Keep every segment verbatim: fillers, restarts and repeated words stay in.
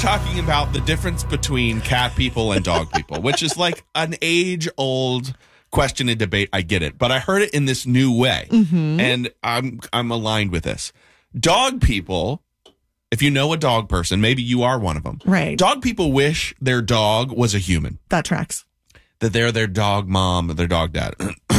talking about the difference between cat people and dog people, which is like an age-old question and debate. I get it, but I heard it in this new way, mm-hmm. and I'm I'm aligned with this. Dog people, if you know a dog person, maybe you are one of them. Right. Dog people wish their dog was a human. That tracks. That they're their dog mom or their dog dad.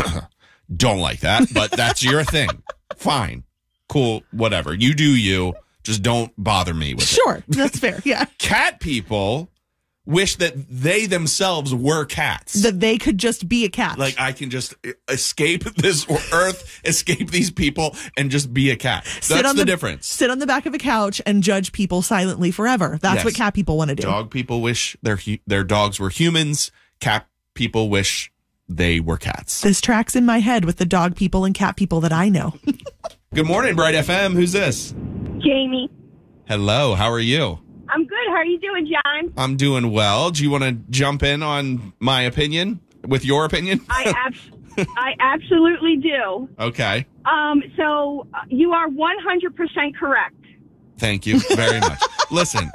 Don't like that, but that's your thing. Fine. Cool. Whatever. You do you. Just don't bother me with sure, it. Sure. That's fair. Yeah. Cat people wish that they themselves were cats. That they could just be a cat. Like, I can just escape this earth, escape these people, and just be a cat. That's the, the difference. Sit on the back of a couch and judge people silently forever. That's yes. what cat people want to do. Dog people wish their their dogs were humans. Cat people wish they were cats. This tracks in my head with the dog people and cat people that I know. Good morning, Bright F M. Who's this? Jamie. Hello. How are you? I'm good. How are you doing, John? I'm doing well. Do you want to jump in on my opinion with your opinion? I ab- I absolutely do. Okay. Um. So uh, you are one hundred percent correct. Thank you very much. Listen,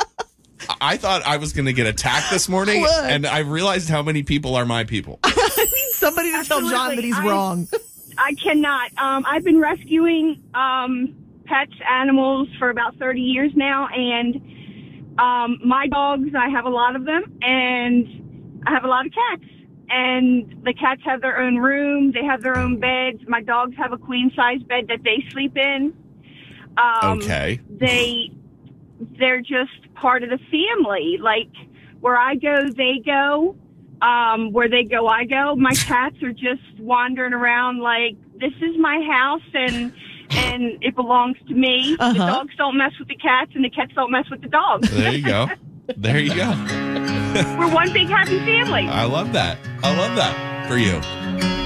I thought I was going to get attacked this morning, what? and I realized how many people are my people. I need somebody to absolutely. tell John that he's I, wrong. I cannot. Um. I've been rescuing um pets, animals for about thirty years now, and um, my dogs, I have a lot of them, and I have a lot of cats. And the cats have their own room, they have their own beds. My dogs have a queen-size bed that they sleep in. Um, okay. They, they're just part of the family. Like, where I go, they go. Um, where they go, I go. My cats are just wandering around like, this is my house, and... and it belongs to me. Uh-huh. The dogs don't mess with the cats, and the cats don't mess with the dogs. There you go. There you go. We're one big happy family. I love that. I love that for you.